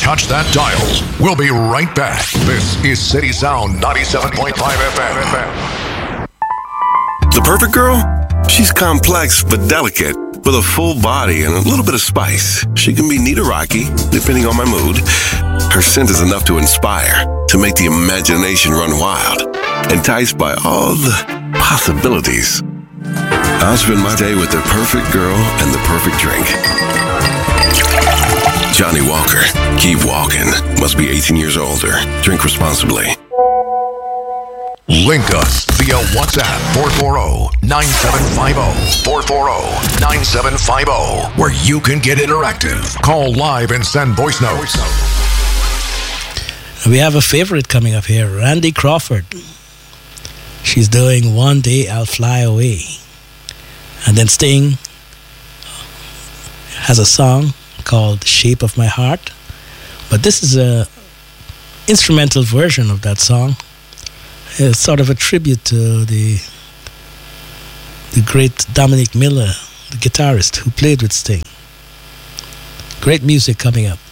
touch that dial. We'll be right back. This is City Sound 97.5 FM. The perfect girl? She's complex but delicate, with a full body and a little bit of spice. She can be neat or rocky, depending on my mood. Her scent is enough to inspire, to make the imagination run wild, enticed by all the possibilities. I'll spend my day with the perfect girl and the perfect drink. Johnny Walker. Keep walking. Must be 18 years older. Drink responsibly. Link us via WhatsApp 440-9750. 440-9750, where you can get interactive. Call live and send voice notes. We have a favorite coming up here, Randy Crawford. She's doing One Day I'll Fly Away. And then Sting has a song called Shape of My Heart. But this is a instrumental version of that song. It's sort of a tribute to the great Dominic Miller, the guitarist who played with Sting. Great music coming up.